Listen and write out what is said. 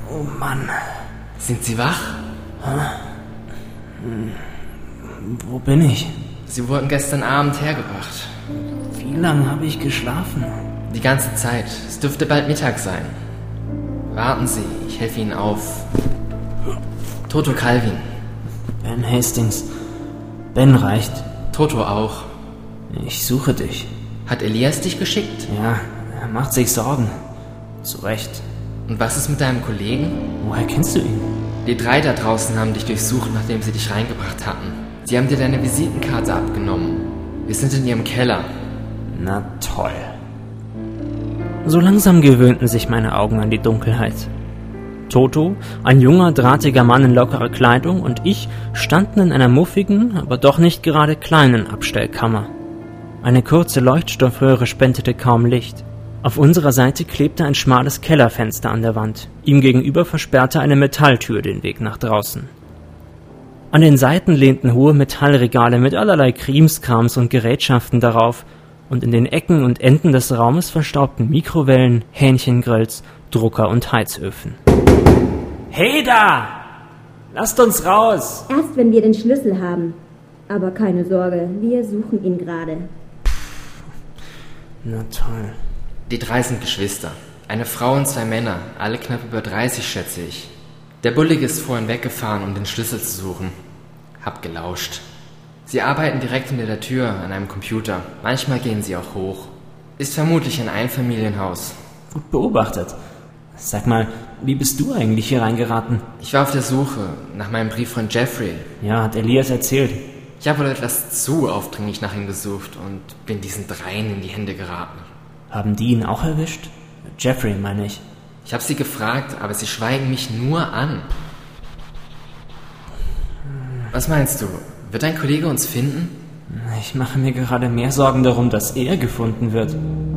Oh Mann. Sind Sie wach? Wo bin ich? Sie wurden gestern Abend hergebracht. Wie lange habe ich geschlafen? Die ganze Zeit. Es dürfte bald Mittag sein. Warten Sie, ich helfe Ihnen auf. Toto Calvin. Ben Hastings. Ben reicht. Toto auch. Ich suche dich. Hat Elias dich geschickt? Ja, er macht sich Sorgen. Zu Recht. Und was ist mit deinem Kollegen? Woher kennst du ihn? Die 3 da draußen haben dich durchsucht, nachdem sie dich reingebracht hatten. Sie haben dir deine Visitenkarte abgenommen. Wir sind in ihrem Keller. Na toll. So langsam gewöhnten sich meine Augen an die Dunkelheit. Toto, ein junger, drahtiger Mann in lockerer Kleidung, und ich standen in einer muffigen, aber doch nicht gerade kleinen Abstellkammer. Eine kurze Leuchtstoffröhre spendete kaum Licht. Auf unserer Seite klebte ein schmales Kellerfenster an der Wand. Ihm gegenüber versperrte eine Metalltür den Weg nach draußen. An den Seiten lehnten hohe Metallregale mit allerlei Krimskrams und Gerätschaften darauf, und in den Ecken und Enden des Raumes verstaubten Mikrowellen, Hähnchengrills, Drucker und Heizöfen. Hey da! Lasst uns raus! Erst wenn wir den Schlüssel haben. Aber keine Sorge, wir suchen ihn gerade. Na toll. Die 3 sind Geschwister. Eine Frau und 2 Männer, alle knapp über 30, schätze ich. Der Bullige ist vorhin weggefahren, um den Schlüssel zu suchen. Hab gelauscht. Sie arbeiten direkt hinter der Tür an einem Computer. Manchmal gehen sie auch hoch. Ist vermutlich ein Einfamilienhaus. Gut beobachtet. Sag mal, wie bist du eigentlich hier reingeraten? Ich war auf der Suche nach meinem Brieffreund Jeffrey. Ja, hat Elias erzählt. Ich habe wohl etwas zu aufdringlich nach ihm gesucht und bin diesen 3 in die Hände geraten. Haben die ihn auch erwischt? Jeffrey, meine ich. Ich habe sie gefragt, aber sie schweigen mich nur an. Was meinst du? Wird dein Kollege uns finden? Ich mache mir gerade mehr Sorgen darum, dass er gefunden wird.